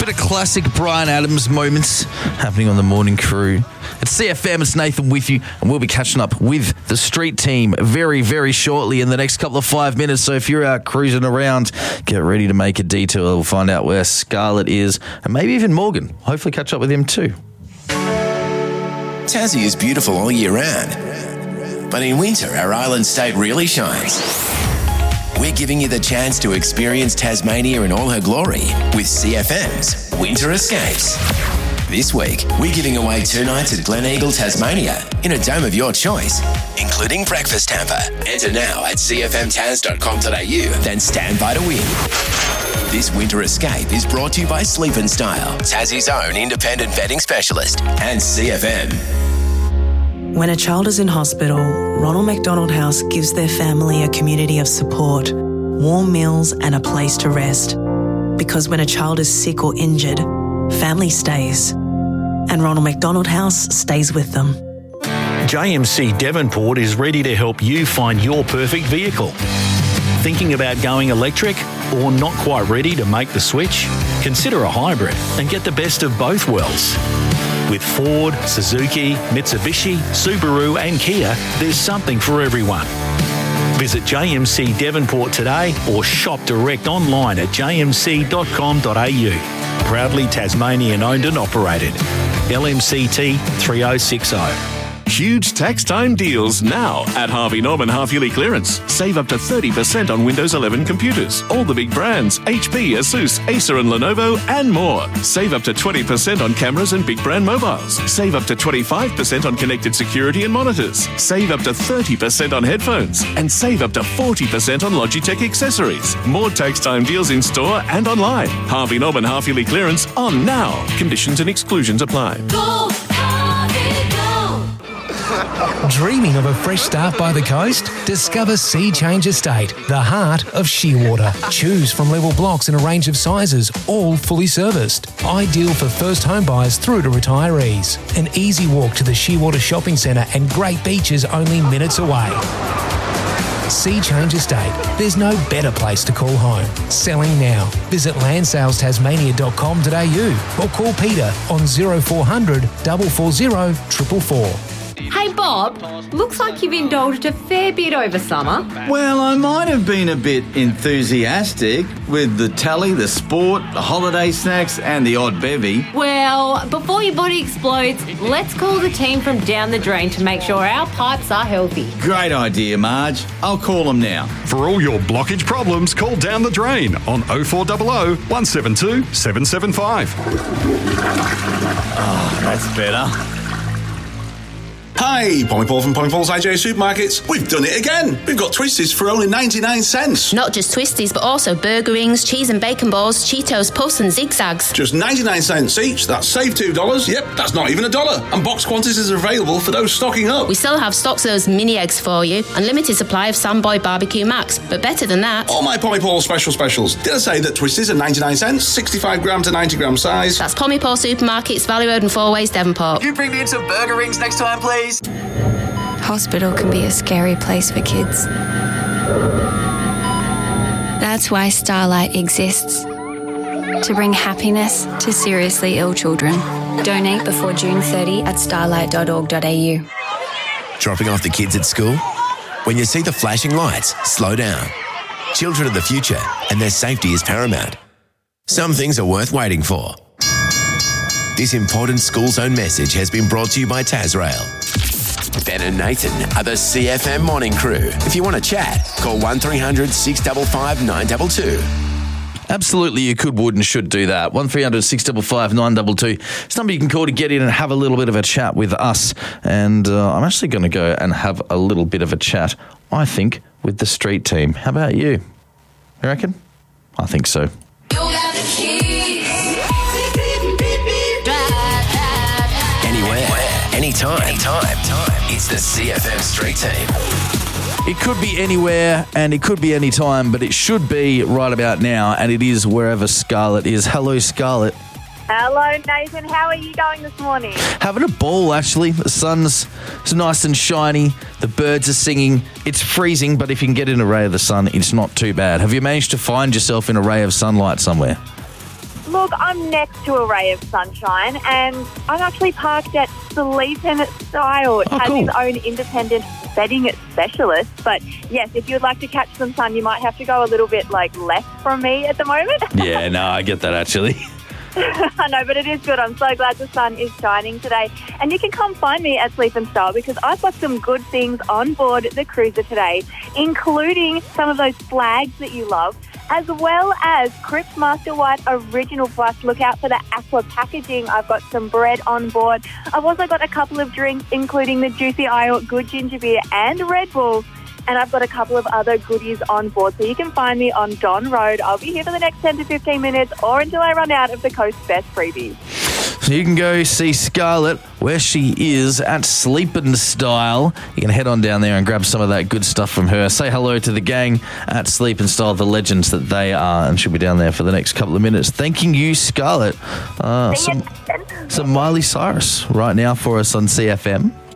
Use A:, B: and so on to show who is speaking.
A: Bit of classic Bryan Adams moments happening on the morning crew. It's CFM, it's Nathan with you, and we'll be catching up with the street team very, very shortly in the next couple of 5 minutes. So if you're out cruising around, get ready to make a detour. We'll find out where Scarlett is, and maybe even Morgan. Hopefully catch up with him too.
B: Tassie is beautiful all year round, but in winter, our island state really shines. We're giving you the chance to experience Tasmania in all her glory with CFM's Winter Escapes. This week, we're giving away 2 nights at Glen Eagle, Tasmania, in a dome of your choice, including breakfast hamper. Enter now at cfmtas.com.au, then stand by to win. This Winter Escape is brought to you by Sleep and Style, Tassie's own independent vetting specialist, and CFM.
C: When a child is in hospital, Ronald McDonald House gives their family a community of support, warm meals and a place to rest. Because when a child is sick or injured, family stays. And Ronald McDonald House stays with them.
D: JMC Devonport is ready to help you find your perfect vehicle. Thinking about going electric or not quite ready to make the switch? Consider a hybrid and get the best of both worlds. With Ford, Suzuki, Mitsubishi, Subaru and Kia, there's something for everyone. Visit JMC Devonport today or shop direct online at jmc.com.au. Proudly Tasmanian owned and operated. LMCT 3060.
E: Huge tax time deals now at Harvey Norman half-yearly clearance. Save up to 30% on Windows 11 computers. All the big brands, HP, Asus, Acer and Lenovo and more. Save up to 20% on cameras and big brand mobiles. Save up to 25% on connected security and monitors. Save up to 30% on headphones. And save up to 40% on Logitech accessories. More tax time deals in store and online. Harvey Norman half-yearly clearance on now. Conditions and exclusions apply.
F: Go, Harvey, go!
G: Dreaming of a fresh start by the coast? Discover Sea Change Estate, the heart of Shearwater. Choose from level blocks in a range of sizes, all fully serviced. Ideal for first home buyers through to retirees. An easy walk to the Shearwater Shopping Centre and great beaches only minutes away. Sea Change Estate. There's no better place to call home. Selling now. Visit landsales.tasmania.com.au or call Peter on 0400 440 444.
H: Hey Bob, looks like you've indulged a fair bit over summer.
I: Well, I might have been a bit enthusiastic with the telly, the sport, the holiday snacks and the odd bevy.
H: Well, before your body explodes, let's call the team from Down the Drain to make sure our pipes are healthy.
I: Great idea, Marge. I'll call them now.
J: For all your blockage problems, call Down the Drain on 0400 172 775.
I: Oh, that's better.
K: Hi, Pommy Paul from Pommy Paul's IJ Supermarkets. We've done it again. We've got Twisties for only 99 cents.
L: Not just Twisties, but also burger rings, cheese and bacon balls, Cheetos, Puffs and Zigzags.
K: Just 99 cents each. That's save $2. Yep, that's not even $1. And box quantities are available for those stocking up.
L: We still have stocks of those mini eggs for you. Unlimited supply of Samboy Barbecue Max. But better than that,
K: all my Pommy Paul specials. Did I say that Twisties are 99 cents, 65 gram to 90 gram size?
L: That's Pommy Paul Supermarkets, Valley Road and Four Ways, Devonport.
M: Can you bring me in some burger rings next time, please?
N: Hospital can be a scary place for kids. That's why Starlight exists. To bring happiness to seriously ill children. Donate before June 30 at starlight.org.au.
B: Dropping off the kids at school? When you see the flashing lights, slow down. Children are the future, and their safety is paramount. Some things are worth waiting for. This important school zone message has been brought to you by Tasrail. Ben and Nathan are the CFM morning crew. If you want to chat, call 1300 655 922.
A: Absolutely, you could, would and should do that. 1300 655 922. It's a number you can call to get in and have a little bit of a chat with us. And I'm actually going to go and have a little bit of a chat, I think, with the street team. How about you? You reckon? I think so.
B: Anytime. It's the CFM Street Team.
A: It could be anywhere and it could be any time, but it should be right about now, and it is wherever Scarlett is. Hello, Scarlett.
O: Hello, Nathan. How are you going this morning?
A: Having a ball, actually. The sun's nice and shiny. The birds are singing. It's freezing, but if you can get in a ray of the sun, it's not too bad. Have you managed to find yourself in a ray of sunlight somewhere?
O: Look, I'm next to a ray of sunshine, and I'm actually parked at Sleep and Style. It has its own independent bedding specialist. But yes, if you'd like to catch some sun, you might have to go a little bit left from me at the moment.
A: Yeah, no, I get that actually.
O: I know, but it is good. I'm so glad the sun is shining today. And you can come find me at Sleep and Style because I've got some good things on board the cruiser today, including some of those flags that you love, as well as Cripps Master White Original Plus. Look out for the aqua packaging. I've got some bread on board. I've also got a couple of drinks, including the Juicy Isle Good Ginger Beer and Red Bull. And I've got a couple of other goodies on board. So you can find me on Don Road. I'll be here for the next 10 to 15 minutes or until I run out of the Coast's best freebies.
A: So you can go see Scarlett where she is at Sleep and Style. You can head on down there and grab some of that good stuff from her. Say hello to the gang at Sleep and Style, the legends that they are, and she'll be down there for the next couple of minutes. Thanking you, Scarlett. Some Miley Cyrus right now for us on CFM.